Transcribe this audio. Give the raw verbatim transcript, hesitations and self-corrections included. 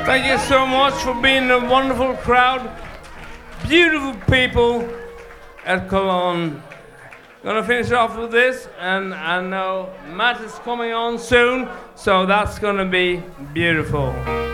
Thank you so much for being a wonderful crowd. Beautiful people at Cologne. Gonna finish off with this, and I know Matt is coming on soon, so that's gonna be beautiful.